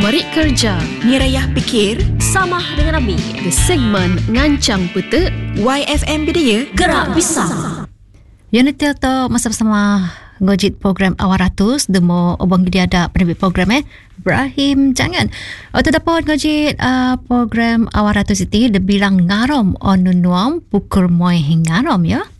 Merik kerja, Nirayah fikir, Samah dengan Nabi. di segmen ngancang petek, YFM Bidaya, Gerak Pisang. Yang nanti atau masa bersama ngojit program awal ratus demo obang dia ada penerbit program Ibrahim jangan atau dapat ngojit program awal ratus itu dia bilang ngarom on nuam pukul moy ngarom ya.